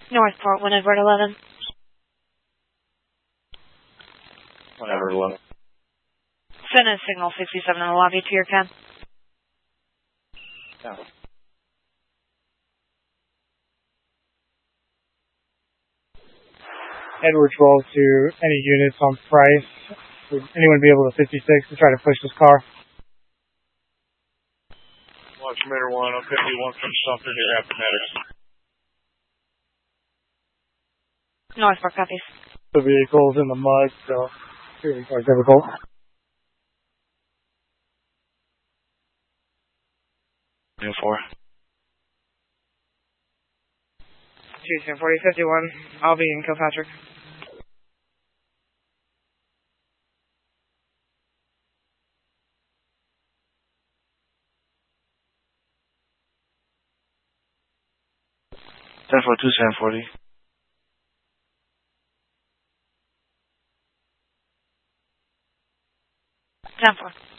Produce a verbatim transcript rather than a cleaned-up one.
Northport, one Edward eleven. one Edward eleven. Send a signal sixty-seven in the lobby to your cab. Yeah. Edward twelve to any units on Price. Would anyone be able to fifty-six to try to push this car? Watch Meter one, I'm fifty-one from Sumter near Appomattox. Northport, copies. The vehicle's in the mud, so it's quite difficult. New four. Houston, forty fifty-one. I'll be in Kilpatrick. ten four two seven forty. ten four.